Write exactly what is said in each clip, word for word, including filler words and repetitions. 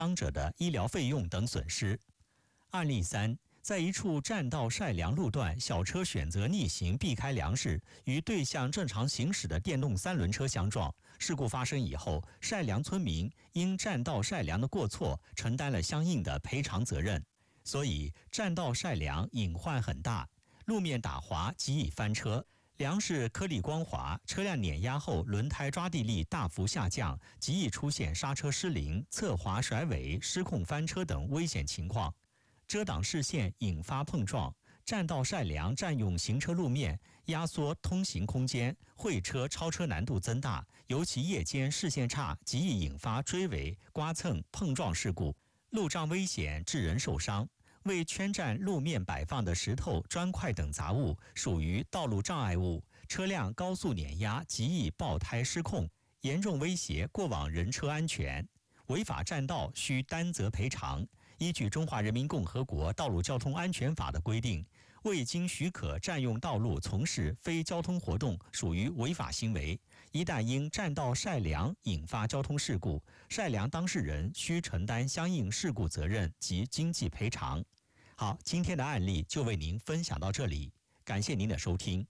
伤者的医疗费用等损失。案例三，在一处占道晒粮路段，小车选择逆行避开粮食，与对向正常行驶的电动三轮车相撞。事故发生以后，晒粮村民因占道晒粮的过错，承担了相应的赔偿责任。所以，占道晒粮隐患很大，路面打滑极易翻车。粮食颗粒光滑，车辆碾压后轮胎抓地力大幅下降，极易出现刹车失灵、侧滑甩尾、失控翻车等危险情况。遮挡视线引发碰撞，占道晒粮占用行车路面，压缩通行空间，会车超车难度增大，尤其夜间视线差，极易引发追尾、刮蹭、碰撞事故，路障危险致人受伤。为圈占路面摆放的石头、砖块等杂物，属于道路障碍物，车辆高速碾压，极易爆胎失控，严重威胁过往人车安全。违法占道需担责赔偿。依据《中华人民共和国道路交通安全法》的规定，未经许可占用道路从事非交通活动属于违法行为。一旦因占道晒粮引发交通事故，晒粮当事人需承担相应事故责任及经济赔偿。好，今天的案例就为您分享到这里，感谢您的收听。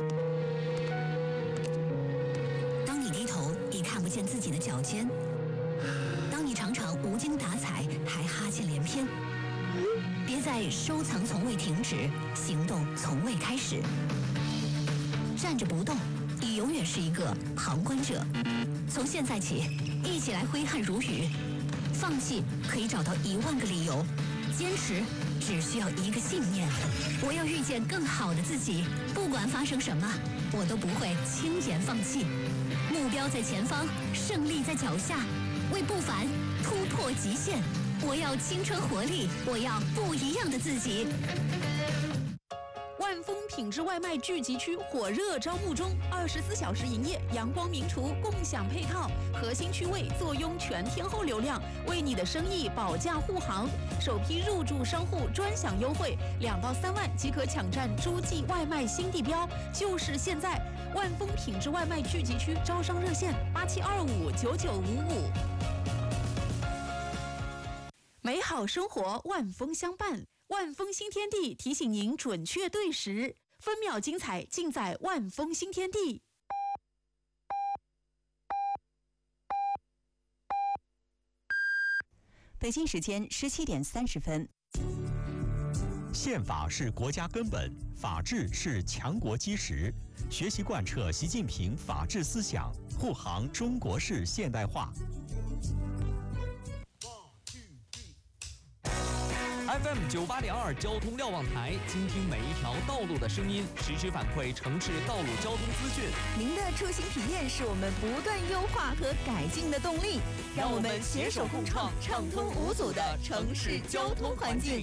当你低头已看不见自己的脚尖，当你常常无精打采还哈欠连篇，别在收藏从未停止，行动从未开始。站着不动，你永远是一个旁观者。从现在起，一起来挥汗如雨。放弃可以找到一万个理由，坚持只需要一个信念。我要遇见更好的自己，不管发生什么，我都不会轻言放弃。目标在前方，胜利在脚下。为不凡突破极限，我要青春活力，我要不一样的自己。 万丰品质外卖聚集区火热招募中，二十四小时营业，阳光名厨共享配套，核心区位坐拥全天候流量，为你的生意保驾护航。首批入驻商户专享优惠，两到三万即可抢占诸记外卖新地标，就是现在！万丰品质外卖聚集区招商热线：八七二五九九五五。美好生活，万丰相伴。万丰新天地提醒您准确对时，分秒精彩尽在万丰新天地。 北京时间十七点三十分。 宪法是国家根本，法治是强国基石。学习贯彻习近平法治思想，护航中国式现代化。 F M 九八点二交通瞭望台，倾听每一条道路的声音，实时反馈城市道路交通资讯。 您的出行体验是我们不断优化和改进的动力，让我们携手共创畅通无阻的城市交通环境。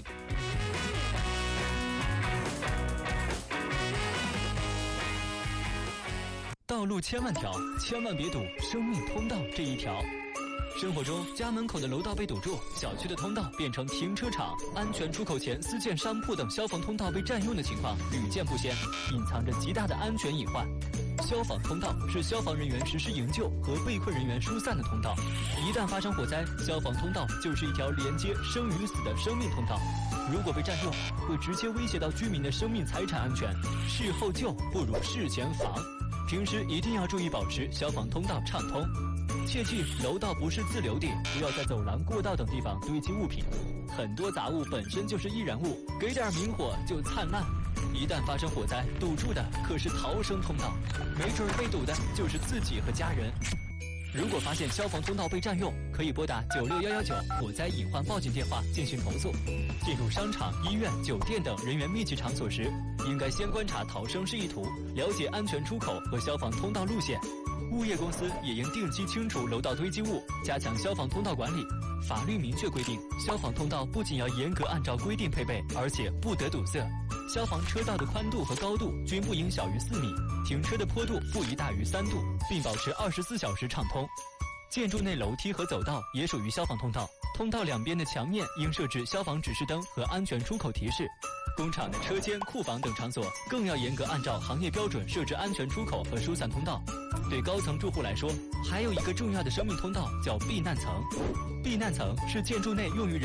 道路千万条，千万别堵生命通道这一条。生活中，家门口的楼道被堵住，小区的通道变成停车场，安全出口前私建商铺等消防通道被占用的情况屡见不鲜，隐藏着极大的安全隐患。消防通道是消防人员实施营救和被困人员疏散的通道，一旦发生火灾，消防通道就是一条连接生与死的生命通道。如果被占用，会直接威胁到居民的生命财产安全。事后救不如事前防，平时一定要注意保持消防通道畅通。切记，楼道不是自留地，不要在走廊、过道等地方堆积物品。很多杂物本身就是易燃物，给点明火就灿烂。一旦发生火灾，堵住的可是逃生通道，没准被堵的就是自己和家人。如果发现消防通道被占用，可以拨打九六幺幺九火灾隐患报警电话进行投诉。进入商场、医院、酒店等人员密集场所时，应该先观察逃生示意图，了解安全出口和消防通道路线。物业公司也应定期清除楼道堆积物，加强消防通道管理。法律明确规定，消防通道不仅要严格按照规定配备，而且不得堵塞。消防车道的宽度和高度均不应小于四米，停车的坡度不宜大于三度，并保持二十四小时畅通。建筑内楼梯和走道也属于消防通道，通道两边的墙面应设置消防指示灯和安全出口提示。 工厂的车间、库房等场所更要严格按照行业标准设置安全出口和疏散通道。对高层住户来说，还有一个重要的生命通道叫避难层。避难层是建筑内用于人